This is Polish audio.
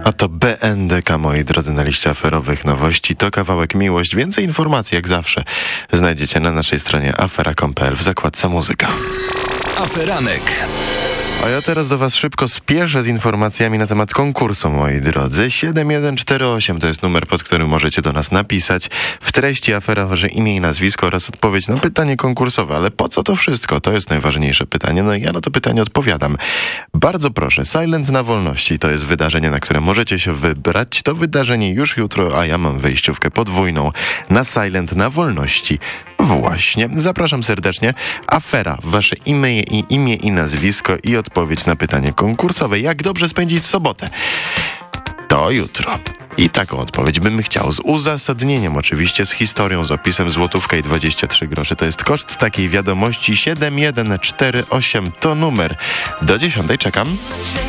A to BNDK, moi drodzy, na liście aferowych nowości. To kawałek Miłość. Więcej informacji, jak zawsze, znajdziecie na naszej stronie afera.com.pl w zakładce muzyka. Aferanek. A ja teraz do was szybko spieszę z informacjami na temat konkursu, moi drodzy. 7148 to jest numer, pod którym możecie do nas napisać. W treści afera wasze imię i nazwisko oraz odpowiedź na pytanie konkursowe. Ale po co to wszystko? To jest najważniejsze pytanie. No i ja na to pytanie odpowiadam. Bardzo proszę, Silent na Wolności to jest wydarzenie, na które możecie się wybrać. To wydarzenie już jutro, a ja mam wejściówkę podwójną na Silent na Wolności. Właśnie. Zapraszam serdecznie. Afera, wasze imię i nazwisko i odpowiedź na pytanie konkursowe. Jak dobrze spędzić sobotę? To jutro. I taką odpowiedź bym chciał. Z uzasadnieniem oczywiście, z historią, z opisem złotówka i 23 groszy. To jest koszt takiej wiadomości. 7148 to numer. Do 10 czekam.